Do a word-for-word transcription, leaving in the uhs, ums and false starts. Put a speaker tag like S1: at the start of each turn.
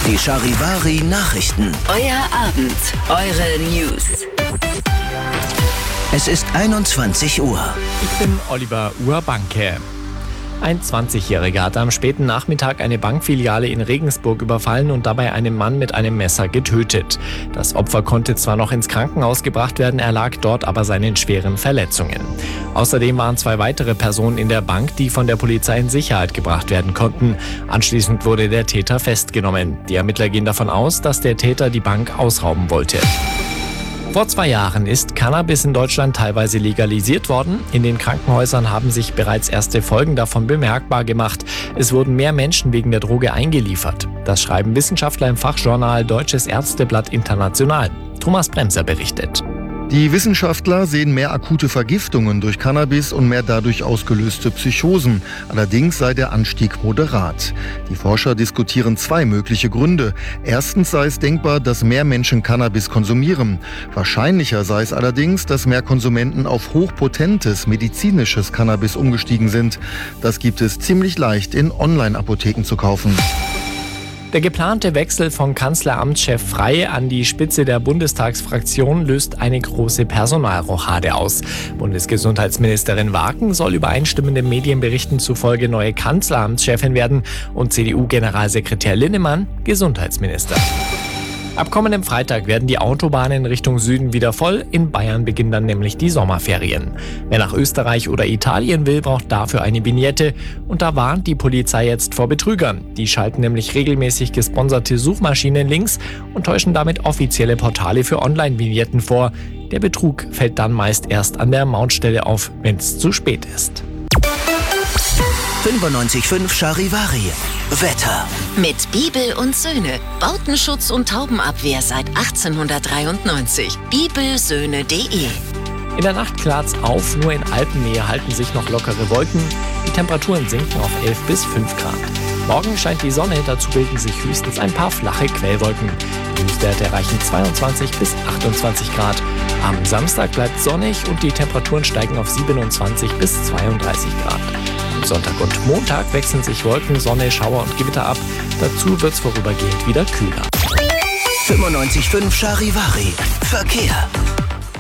S1: Die Charivari Nachrichten.
S2: Euer Abend, eure News.
S1: Es ist einundzwanzig Uhr.
S3: Ich bin Oliver Urbanke. Ein zwanzigjähriger hat am späten Nachmittag eine Bankfiliale in Regensburg überfallen und dabei einen Mann mit einem Messer getötet. Das Opfer konnte zwar noch ins Krankenhaus gebracht werden, erlag dort aber seinen schweren Verletzungen. Außerdem waren zwei weitere Personen in der Bank, die von der Polizei in Sicherheit gebracht werden konnten. Anschließend wurde der Täter festgenommen. Die Ermittler gehen davon aus, dass der Täter die Bank ausrauben wollte. Vor zwei Jahren ist Cannabis in Deutschland teilweise legalisiert worden. In den Krankenhäusern haben sich bereits erste Folgen davon bemerkbar gemacht. Es wurden mehr Menschen wegen der Droge eingeliefert. Das schreiben Wissenschaftler im Fachjournal Deutsches Ärzteblatt International. Thomas Bremser berichtet.
S4: Die Wissenschaftler sehen mehr akute Vergiftungen durch Cannabis und mehr dadurch ausgelöste Psychosen. Allerdings sei der Anstieg moderat. Die Forscher diskutieren zwei mögliche Gründe. Erstens sei es denkbar, dass mehr Menschen Cannabis konsumieren. Wahrscheinlicher sei es allerdings, dass mehr Konsumenten auf hochpotentes medizinisches Cannabis umgestiegen sind. Das gibt es ziemlich leicht in Online-Apotheken zu kaufen.
S3: Der geplante Wechsel von Kanzleramtschef Frey an die Spitze der Bundestagsfraktion löst eine große Personalrochade aus. Bundesgesundheitsministerin Wagen soll übereinstimmenden Medienberichten zufolge neue Kanzleramtschefin werden und C D U-Generalsekretär Linnemann Gesundheitsminister. Ab kommendem Freitag werden die Autobahnen Richtung Süden wieder voll. In Bayern beginnen dann nämlich die Sommerferien. Wer nach Österreich oder Italien will, braucht dafür eine Vignette. Und da warnt die Polizei jetzt vor Betrügern. Die schalten nämlich regelmäßig gesponserte Suchmaschinen links und täuschen damit offizielle Portale für Online-Vignetten vor. Der Betrug fällt dann meist erst an der Mautstelle auf, wenn es zu spät ist.
S1: fünfundneunzig Komma fünf Charivari. Wetter.
S2: Mit Bibel und Söhne. Bautenschutz und Taubenabwehr seit achtzehnhundertdreiundneunzig. bibelsöhne punkt de.
S3: In der Nacht klart's auf, nur in Alpennähe halten sich noch lockere Wolken. Die Temperaturen sinken auf elf bis fünf Grad. Morgen scheint die Sonne, dazu bilden sich höchstens ein paar flache Quellwolken. Die Höchstwerte erreichen zweiundzwanzig bis achtundzwanzig Grad. Am Samstag bleibt sonnig und die Temperaturen steigen auf siebenundzwanzig bis zweiunddreißig Grad. Am Sonntag und Montag wechseln sich Wolken, Sonne, Schauer und Gewitter ab. Dazu wird's vorübergehend wieder kühler.
S1: fünfundneunzig Komma fünf Charivari. Verkehr.